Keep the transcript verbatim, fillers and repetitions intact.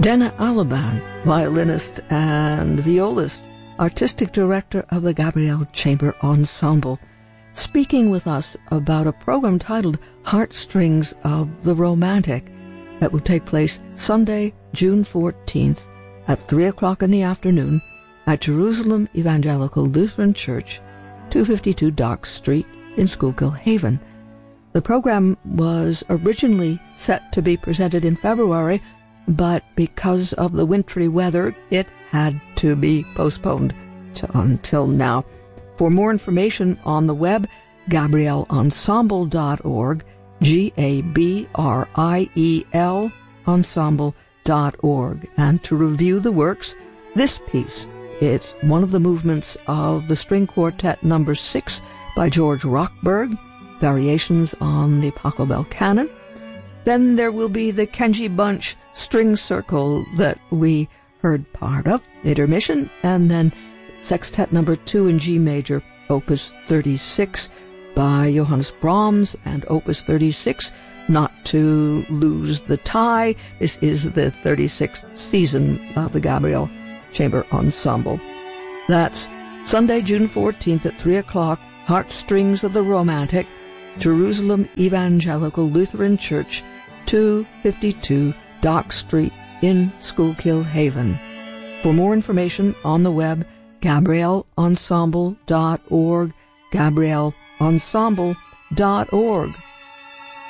Dana Alaban, violinist and violist, artistic director of the Gabriel Chamber Ensemble, speaking with us about a program titled Heartstrings of the Romantic that will take place Sunday, June fourteenth at three o'clock in the afternoon at Jerusalem Evangelical Lutheran Church, two fifty-two Dock Street in Schuylkill Haven. The program was originally set to be presented in February, but because of the wintry weather, it had to be postponed to until now. For more information on the web, gabriel ensemble dot org, G A B R I E L ensemble dot org. And to review the works, this piece is one of the movements of the String Quartet number six by George Rochberg, variations on the Pachelbel Canon. Then there will be the Kenji Bunch String Circle that we heard part of, intermission, and then Sextet number two in G major, Opus thirty-six by Johannes Brahms, and Opus thirty-six, not to lose the tie, this is the thirty-sixth season of the Gabriel Chamber Ensemble. That's Sunday, June fourteenth at three o'clock, Heartstrings of the Romantic, Jerusalem Evangelical Lutheran Church, two fifty-two Dock Street in Schuylkill Haven. For more information on the web, gabriel ensemble dot org, gabriel ensemble dot org.